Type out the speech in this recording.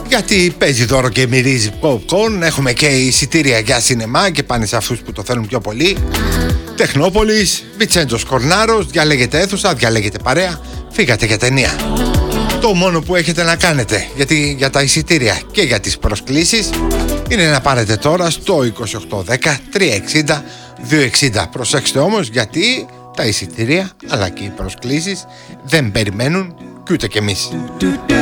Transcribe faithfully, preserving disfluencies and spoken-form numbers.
Γιατί παίζει δώρο και μυρίζει popcorn. Έχουμε και εισιτήρια για σινεμά και πάνε σε αυτούς που το θέλουν πιο πολύ. Τεχνόπολης, Βιτσέντζος Κορνάρος, διαλέγετε αίθουσα, διαλέγετε παρέα, φύγατε για ταινία. Το μόνο που έχετε να κάνετε γιατί, για τα εισιτήρια και για τις προσκλήσεις είναι να πάρετε τώρα στο είκοσι οκτώ δέκα τριακόσια εξήντα διακόσια εξήντα. Προσέξτε όμως γιατί τα εισιτήρια αλλά και οι προσκλήσεις δεν περιμένουν και ούτε κι εμείς.